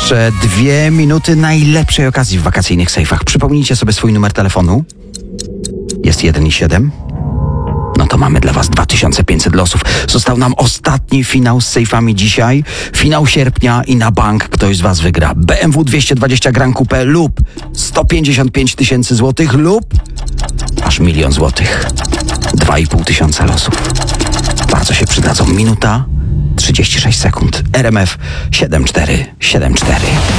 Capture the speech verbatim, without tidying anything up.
Jeszcze dwie minuty najlepszej okazji w wakacyjnych sejfach. Przypomnijcie sobie swój numer telefonu. Jest jeden i siedem. No to mamy dla was dwa tysiące pięćset losów. Został nam ostatni finał z sejfami dzisiaj. Finał sierpnia i na bank ktoś z was wygra B M W dwieście dwadzieścia Grand Coupe lub sto pięćdziesiąt pięć tysięcy złotych lub aż milion złotych. Dwa i pół tysiąca losów. Bardzo się przydadzą. Minuta trzydzieści sześć sekund. R M F siedem cztery siedem cztery.